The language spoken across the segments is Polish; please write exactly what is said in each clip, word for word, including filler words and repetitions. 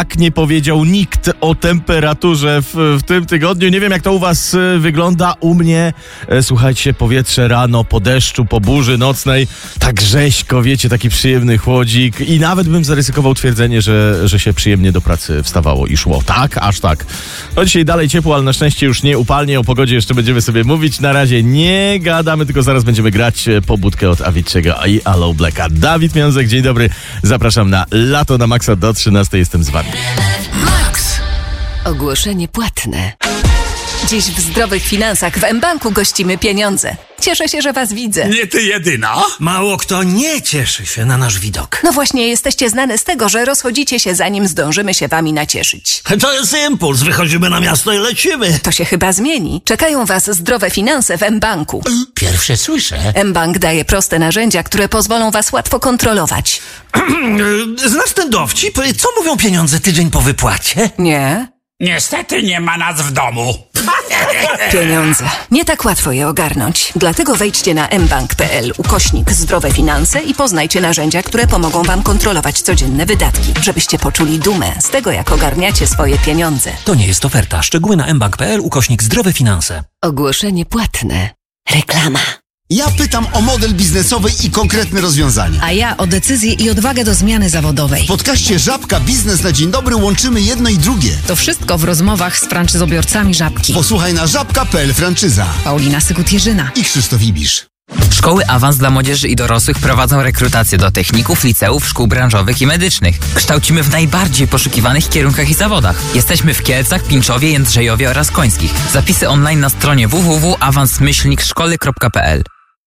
tak nie powiedział nikt o temperaturze w, w tym tygodniu. Nie wiem, jak to u was y, wygląda. U mnie, e, słuchajcie, powietrze rano po deszczu, po burzy nocnej, tak rzeźko, wiecie, taki przyjemny chłodzik i nawet bym zaryzykował twierdzenie, że, że się przyjemnie do pracy wstawało i szło. Tak, aż tak. No dzisiaj dalej ciepło, ale na szczęście już nie upalnie. O pogodzie jeszcze będziemy sobie mówić. Na razie nie gadamy, tylko zaraz będziemy grać pobudkę od Avicii'ego i Aloe Blacka. Dawid Miązek, dzień dobry. Zapraszam na Lato na Maxa do trzynastej. Jestem z wami. Max. Ogłoszenie płatne. Dziś w Zdrowych Finansach w mBanku gościmy pieniądze. Cieszę się, że was widzę. Nie ty jedyna? Mało kto nie cieszy się na nasz widok. No właśnie, jesteście znane z tego, że rozchodzicie się, zanim zdążymy się wami nacieszyć. To jest impuls, wychodzimy na miasto i lecimy. To się chyba zmieni. Czekają was zdrowe finanse w mBanku. Pierwsze słyszę. mBank daje proste narzędzia, które pozwolą was łatwo kontrolować. Znasz ten dowcip? Co mówią pieniądze tydzień po wypłacie? Nie? Niestety nie ma nas w domu. Pieniądze. Nie tak łatwo je ogarnąć. Dlatego wejdźcie na mbank kropka p l ukośnik zdrowe finanse i poznajcie narzędzia, które pomogą wam kontrolować codzienne wydatki, żebyście poczuli dumę z tego, jak ogarniacie swoje pieniądze. To nie jest oferta. Szczegóły na mbank kropka p l ukośnik zdrowe finanse. Ogłoszenie płatne. Reklama. Ja pytam o model biznesowy i konkretne rozwiązania. A ja o decyzję i odwagę do zmiany zawodowej. W podcaście Żabka Biznes na Dzień Dobry łączymy jedno i drugie. To wszystko w rozmowach z franczyzobiorcami Żabki. Posłuchaj na żabka kropka p l franczyza. Paulina Sykut-Jerzyna I Krzysztof Ibisz. Szkoły Awans dla młodzieży i dorosłych prowadzą rekrutację do techników, liceów, szkół branżowych i medycznych. Kształcimy w najbardziej poszukiwanych kierunkach i zawodach. Jesteśmy w Kielcach, Pińczowie, Jędrzejowie oraz Końskich. Zapisy online na stronie w w w kropka awans myślnik szkoły kropka p l.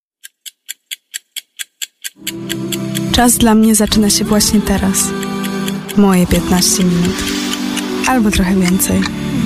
Czas dla mnie zaczyna się właśnie teraz. Moje piętnaście minut. Albo trochę więcej.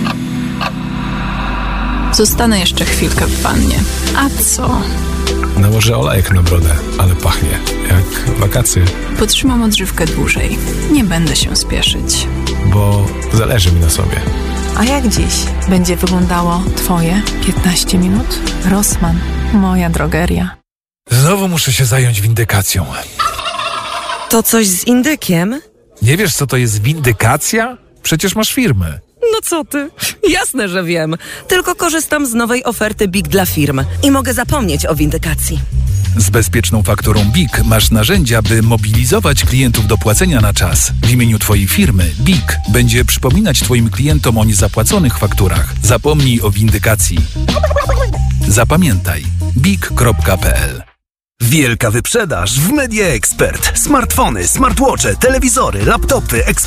Zostanę jeszcze chwilkę w wannie. A co? Nałożę olejek na brodę, ale pachnie jak wakacje. Potrzymam odżywkę dłużej. Nie będę się spieszyć. Bo zależy mi na sobie. A jak dziś będzie wyglądało twoje piętnaście minut? Rossmann, moja drogeria. Znowu muszę się zająć windykacją. To coś z indykiem? Nie wiesz, co to jest windykacja? Przecież masz firmę. No co ty? Jasne, że wiem. Tylko korzystam z nowej oferty BIG dla firm i mogę zapomnieć o windykacji. Z bezpieczną fakturą BIG masz narzędzia, by mobilizować klientów do płacenia na czas. W imieniu twojej firmy BIG będzie przypominać twoim klientom o niezapłaconych fakturach. Zapomnij o windykacji. Zapamiętaj big kropka p l. Wielka wyprzedaż w Media Expert. Smartfony, smartwatche, telewizory, laptopy, ekskluzywne